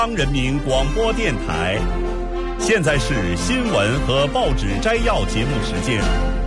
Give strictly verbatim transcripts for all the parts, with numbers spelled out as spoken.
中央人民广播电台，现在是新闻和报纸摘要节目时间。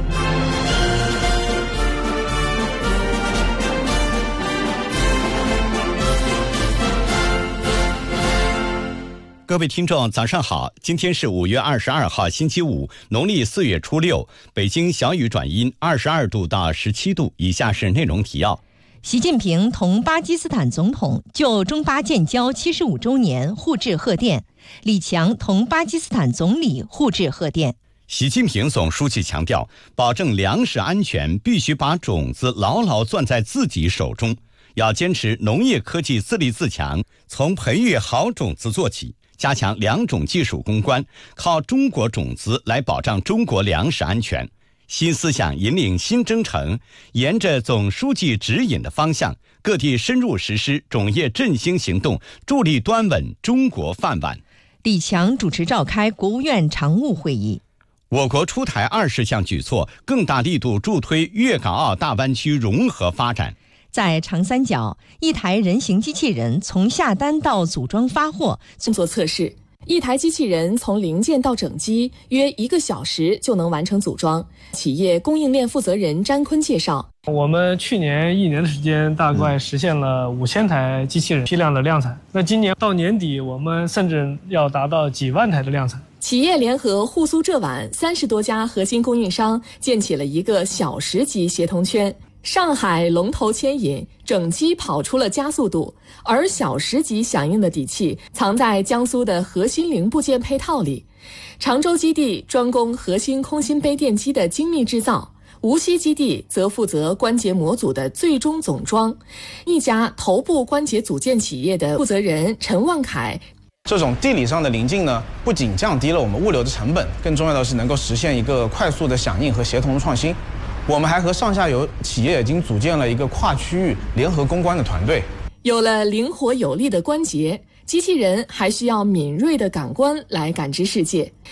各位听众，早上好！今天是五月二十二号，星期五，农历四月初六。北京小雨转阴，二十二度到十七度。以下是内容提要。 习近平同巴基斯坦总统就中巴建交七十五周年互致贺电，李强同巴基斯坦总理互致贺电。 习近平总书记强调，保证粮食安全必须把种子牢牢攥在自己手中，要坚持农业科技自立自强，从培育好种子做起，加强良种技术攻关，靠中国种子来保障中国粮食安全。新思想引领新征程，沿着总书记指引的方向，各地深入实施种业振兴行动，助力端稳中国饭碗。 李强主持召开国务院常务会议。 我国出台二十项举措，更大力度助推粤港澳大湾区融合发展。 在长三角，一台人形机器人从下单到组装发货做测试，一台机器人从零件到整机约一个小时就能完成组装。企业供应链负责人詹坤介绍， 我们去年一年的时间大概实现了五千台机器人批量的量产，那今年到年底我们甚至要达到几万台的量产。 企业联合沪苏浙皖三十多家核心供应商建起了一个小时级协同圈，上海龙头牵引，整机跑出了加速度，而小时级响应的底气藏在江苏的核心零部件配套里。常州基地专攻核心空心杯电机的精密制造，无锡基地则负责关节模组的最终总装。一家头部关节组件企业的负责人陈万凯， 这种地理上的临近呢，不仅降低了我们物流的成本，更重要的是能够实现一个快速的响应和协同的创新。我们还和上下游企业已经组建了一个跨区域联合攻关的团队。 有了灵活有力的关节，机器人还需要敏锐的感官来感知世界。